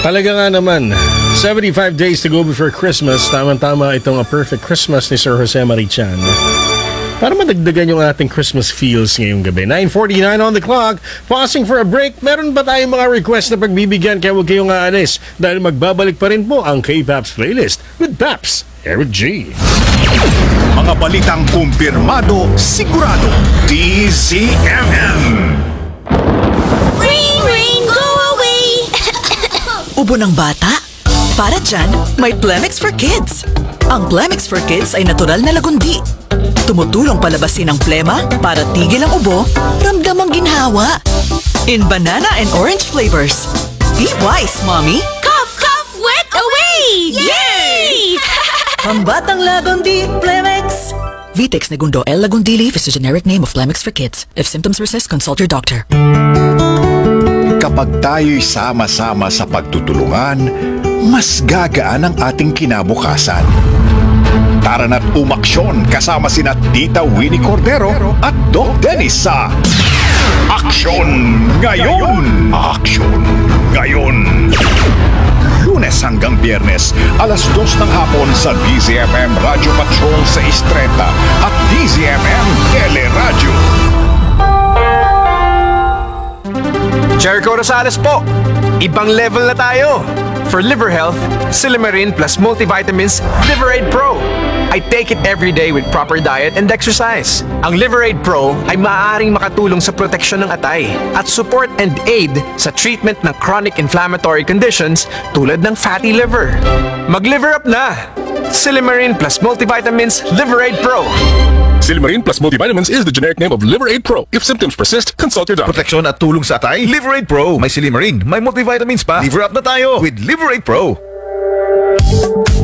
Talaga nga naman, 75 days to go before Christmas. Tama-tama itong A Perfect Christmas ni Sir Jose Marichan. Para madagdagan yung ating Christmas feels ngayong gabi. 9:49 on the clock. Pausing for a break. Meron ba tayong mga request na pagbibigyan kaya huwag kayong aalis dahil magbabalik pa rin po ang K-Paps playlist with Paps Eric G. Mga balitang kumpirmado, sigurado, DZMM. Ring, ring, go away! Ubo ng bata? Para dyan, may Plemix for Kids. Ang Plemix for Kids ay natural na lagundi. Tumutulong palabasin ang plema para tigil ang ubo, ramdam ang ginhawa. In banana and orange flavors. Be wise, Mommy! Cough, cough, wet away! Yay! Pambatang lagundi, Plemix! Vitex Negundo L. Lagundili is a generic name of Plemix for Kids. If symptoms persist, consult your doctor. Kapag tayo'y sama-sama sa pagtutulungan, mas gagaan ang ating kinabukasan. Tara na't umaksyon kasama sina Tita Winnie Cordero at Doc Dennis sa Aksyon Ngayon! Aksyon Ngayon! Lunes hanggang Biyernes, alas 2 ng hapon sa DZMM Radio Patrol sa 6:30 at DZMM Teleradio. Jericho Rosales po. Ibang level na tayo. For liver health, Silimarin plus multivitamins Liverade Pro. I take it every day with proper diet and exercise. Ang Liverade Pro ay maaaring makatulong sa proteksyon ng atay at support and aid sa treatment ng chronic inflammatory conditions tulad ng fatty liver. Mag-liver up na! Silimarin plus multivitamins Liverade Pro. Silimarin plus multivitamins is the generic name of Liverade Pro. If symptoms persist, consult your doctor. Proteksyon at tulong sa atay, Liverade Pro. May Silimarin, may multivitamins pa. Liver up na tayo with Liverade Pro.